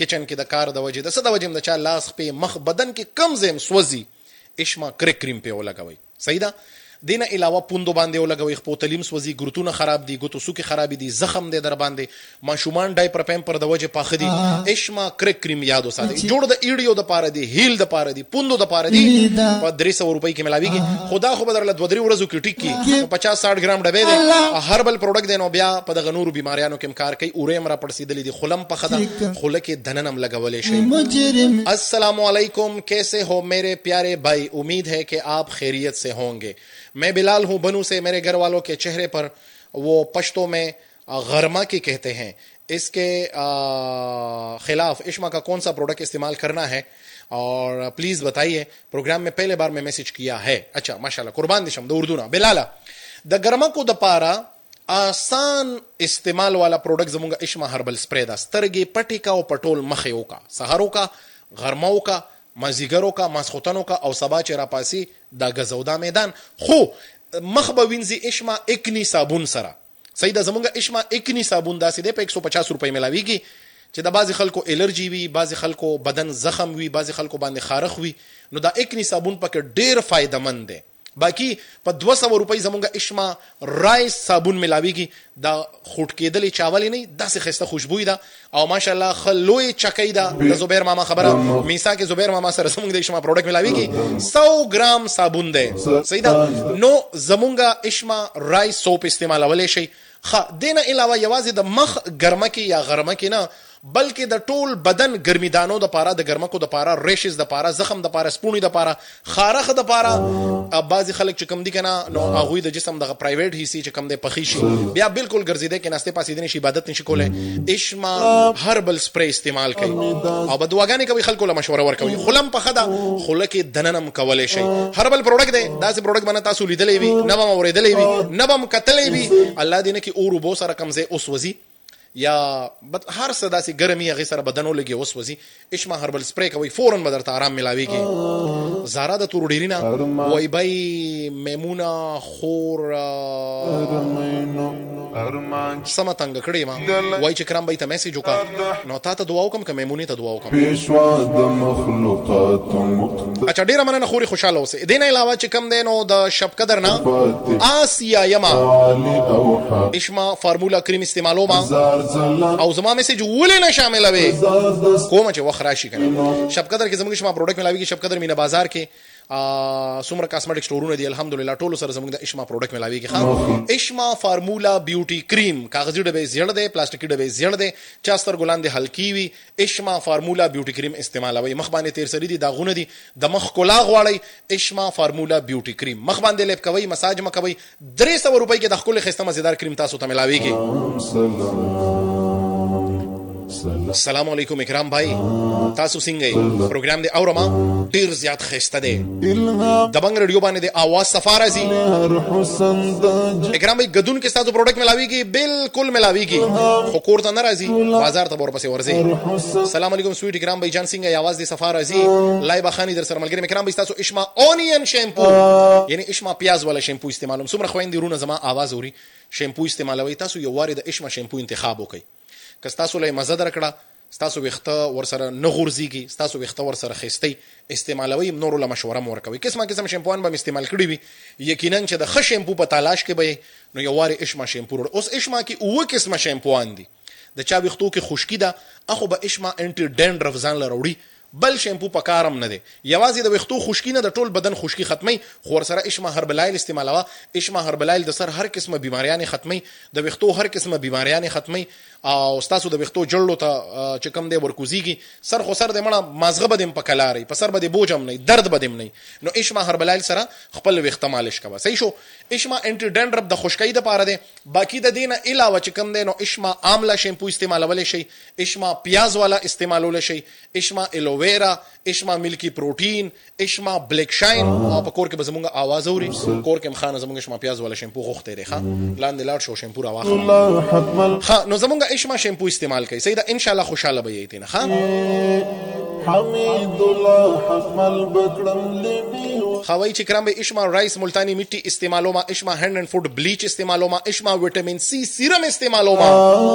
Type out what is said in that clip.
کچن کې د کار د وجې د څه د وجې د چا لاس په مخ بدن کې کم زم سوځي اشما کرک کریم په ولګوي. صحیح ده. دینه علاوه پوندو باندې ولګوي، خپل تلیم سوځي، ګروتونه خراب دي، ګوتو سوکي خراب دي، زخم دي در باندې، ماشومان ډایپر پمپر د وجه پاخه دي، اشما کرک کریم یادو ساتي. جوړ د ایډیو د پاره دي، هیل د پاره دي، پوندو د پاره دي، په 300 روپۍ کې ملاويږي. خدا خو بدرله 2-3 ورځو کې ټیک کی 50-60 ګرام ډبې دي، هربل پروډکټ دی نو بیا په دغه نور بیماریانو کې کار کوي. اورې مرا پړسیدلې دي، خلم په خدا خله کې دننم لګولې شي. السلام علیکم، کیسے ہو میرے پیارے بھائی، امید ہے کہ آپ خیریت سے ہوں گے. میں بلال ہوں بنو سے. میرے گھر والوں کے چہرے پر وہ پشتوں میں غرما کی کہتے ہیں، اس کے خلاف اشما کا کون سا پروڈکٹ استعمال کرنا ہے اور پلیز بتائیے. پروگرام میں پہلے بار میں میسج کیا ہے. اچھا ماشاءاللہ، قربان دشم د اردو نه. بلالا د ګرما کو د پارا آسان استعمال والا پروڈکٹ زمونږ اشما هربل سپری دا. سترګې پټی کا او پټول مخې وکا، سحرو کا، غرمو کا، مازیګرو کا، ماسخوتنو کا، او سبا چې را پاسي دا غزودا میدان. خو مخ به وینځي اشما اکنی صابون سره. صحیح ده. زمونږ اشما اکنی صابون داسې دی په 150 روپۍ ملاويږي چې د بعضی خلکو الرجی وي، بعضی خلکو بدن زخم وي، بعضی خلکو باندې خارخ وي، نو دا اکنی صابون پکې ډیر فائدہ مند دی. باقی په 200 روپۍ زمونږ اشما رایس صابون ملاويږي. دا خوټ کېدلې چاولې نه، داسې خسته خوشبوئی ده او ماشاءالله خلوی چکای ده. د زبیر ماما خبره میسا کې زبیر ماما سره زمونږ د اشما پروډکټ ملاويږي 100 ګرام صابون ده. صحیح ده. نو زمونږ اشما رایس سوپ استعمالولې شي. دینه علاوه یوازې د مخ ګرمه کې یا غرمه کې نه، بلکې د ټول بدن ګرمیدانو د پاره، د ګرمکو د پاره، ریشز د پاره، زخم د پاره، سپونی د پاره، خارخ د پاره. بعضی خلک چې کم دي کنه نو هغه د جسم د پرایویټ حصے چې کم دی پخې شي، بیا بالکل ګرځیدې کې ناشته پاسې دي، عبادت نشي کولای. اشما هربل سپری استعمال کوي او بدواګانی کوي، خلکو له مشوره ورکوي. خلم په خدا خله کې دننم کولای شي. هربل پروډکټ دی، داسې پروډکټ باندې تاسو لیدلې وي، نه به اوریدلې وي، نه به کتلې وي. الله دې نه کې اور وبو سره کمزه اوس وزي یا هر څه داسې ګرمي هغه سره بدنو لګي اوس وزي. اشما هربل سپری کوي، فورن بدرته آرام ملاويږي. زارا د تور ډیرینا وای بای میمونه خور سم تنگ کړي ما وای چې کرام بای ته میسج وکا نو تا ته دعا وکم که میمونی ته دعا وکم. اچھا ډیره مننه خوري، خوشاله اوسه. دینه علاوه چې کم دینو د شب قدر نه آسیا یما اشما فارمولا کریم استعمالو ما او زما میسج ولې نه شاملوي کوم چې وخت راشي کنه. شب قدر کې زموږ شما پروډکټ ملاويږي. شب قدر مینا بازار کې سمره کاسمیټک سٹورونه دي، الحمدلله ټولو سره زموږ د اشما پروډکټ ملاويږي. اشما فارمولا بیوټي کریم کاغذي ډبې زیړ دی، پلاستیکي ډبې زیړ دی، چاستر ګلان دي هلکی وي. اشما فارمولا بیوټي کریم استعمالوي. مخ باندې تیر سری دي، داغونه دي، د مخ کولا غواړي، اشما فارمولا بیوټي کریم مخ باندې لیپ کوي، مساج مکوي. 300 روپۍ کې د خپل خسته مزیدار کریم تاسو ته ملاويږي. السلام علیکم اکرام بھائی، تاسو څنګه پروګرام دی اورما ډیر زیات خسته دی. د بنګ رادیو باندې د आवाज سفاره زی اکرام بھائی غدون کې تاسو پروډکټ ملاويږي، بالکل ملاويږي، خو کور ته ناراضي، بازار ته ورپسې ورځي. السلام علیکم سویټ اکرام بھائی جان څنګه आवाज دی سفاره زی لای بخانی در سره ملګری اکرام بھائی تاسو اشما اونین شیمپو یعنی اشما پیاز والا شیمپو استعمالوم. سمره خويندې رونه زما आवाज اوري شیمپو استعمالوي. تاسو یو واره د اشما شیمپو انتخاب وکړئ. که تاسو له مزه درکړه، تاسو وخته ور سره نه غورځيږي، تاسو وخته ور سره خستي استعمالوي، نور له مشوره مور کوي. قسمه قسم شیمپوان به استعمال کړی وي، یقینا چې د ښه شیمپو په تلاش کې به نو یو واره اشما شیمپو. اوس اشما کې اوه قسمه شیمپوان دي. د چا وختو کې خشکی ده اخو به اشما انټي ډینډرف ځان لروړي، بل شیمپو په کارم نه دی. یوازې د وختو خشکی نه د ټول بدن خشکی ختمي. خو ور سره اشما هربلایل استعمالوه. اشما هربلایل د سر هر قسمه بیماریاں ختمي، د وختو هر قسمه بیماریاں ختمي او تاسو د وختو جړلو ته چې کم دی ورکوزيږي، سر خو سر د مړه مازغه بدیم په کلاري، په سر بده بوجم نه، درد بدیم نه، نو اشما هربلایل سره خپل وخت مالش کوه. صحیح شو. اشما انټي ډینډرف د خشکۍ د پاره دی. باقی د دینه علاوه چې کم دی نو اشما آملا شیمپو استعمالول شي، اشما پیاز والا استعمالول شي، اشما الوویرا، اشما ملکی پروټین، اشما بلیک شاین. او په کور کې به زمونږ आवाज اوري، کور کې مخانه زمونږ اشما پیاز والا شیمپو غوښته دی. ښه لاندې لاړ شو شیمپو راواخله. ها نو زمونږ اشما شیمپو استعمال کوي. سیدا ان شاء الله خوشاله به یې تینه. ها حمید الله حمل بکړم لبي خوای چې کرام به اشما رایس ملتانی مټی استعمالو ما، اشما هند اینڈ فوډ بلیچ استعمالو ما، اشما وټامین سی سیرم استعمالو ما.